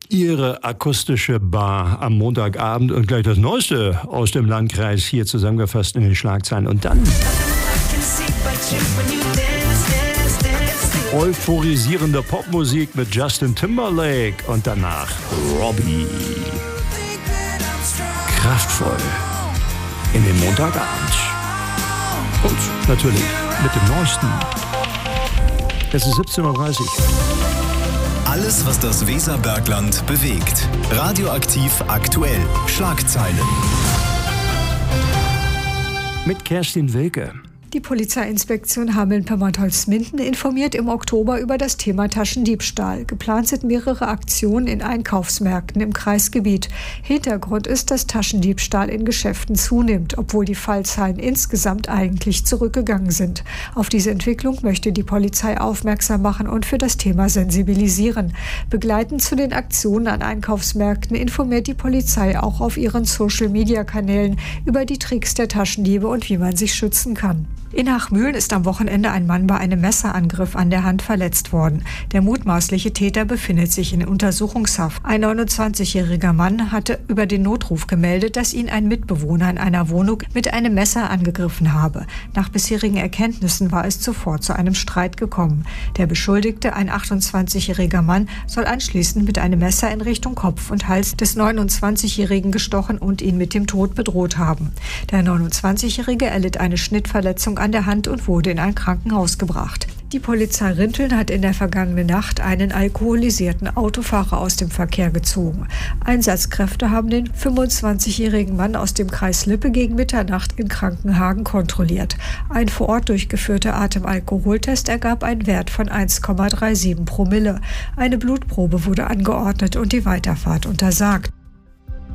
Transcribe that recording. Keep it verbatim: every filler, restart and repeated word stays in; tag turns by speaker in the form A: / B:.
A: Ihre akustische Bar am Montagabend und gleich das Neueste aus dem Landkreis hier zusammengefasst in den Schlagzeilen. Und dann euphorisierende Popmusik mit Justin Timberlake und danach Robbie. Kraftvoll in den Montagabend. Und natürlich mit dem Neuesten. Es ist siebzehn Uhr dreißig.
B: Alles, was das Weserbergland bewegt. Radioaktiv aktuell. Schlagzeilen.
A: Mit Kerstin Wilke.
C: Die Polizeiinspektion Hameln-Pyrmont-Holzminden informiert im Oktober über das Thema Taschendiebstahl. Geplant sind mehrere Aktionen in Einkaufsmärkten im Kreisgebiet. Hintergrund ist, dass Taschendiebstahl in Geschäften zunimmt, obwohl die Fallzahlen insgesamt eigentlich zurückgegangen sind. Auf diese Entwicklung möchte die Polizei aufmerksam machen und für das Thema sensibilisieren. Begleitend zu den Aktionen an Einkaufsmärkten informiert die Polizei auch auf ihren Social-Media-Kanälen über die Tricks der Taschendiebe und wie man sich schützen kann. In Hachmühlen ist am Wochenende ein Mann bei einem Messerangriff an der Hand verletzt worden. Der mutmaßliche Täter befindet sich in Untersuchungshaft. Ein neunundzwanzigjähriger Mann hatte über den Notruf gemeldet, dass ihn ein Mitbewohner in einer Wohnung mit einem Messer angegriffen habe. Nach bisherigen Erkenntnissen war es zuvor zu einem Streit gekommen. Der Beschuldigte, ein achtundzwanzigjähriger Mann, soll anschließend mit einem Messer in Richtung Kopf und Hals des neunundzwanzigjährigen gestochen und ihn mit dem Tod bedroht haben. Der neunundzwanzigjährige erlitt eine Schnittverletzung an der Hand und wurde in ein Krankenhaus gebracht. Die Polizei Rinteln hat in der vergangenen Nacht einen alkoholisierten Autofahrer aus dem Verkehr gezogen. Einsatzkräfte haben den fünfundzwanzigjährigen Mann aus dem Kreis Lippe gegen Mitternacht in Krankenhagen kontrolliert. Ein vor Ort durchgeführter Atemalkoholtest ergab einen Wert von eins Komma siebenunddreißig Promille. Eine Blutprobe wurde angeordnet und die Weiterfahrt untersagt.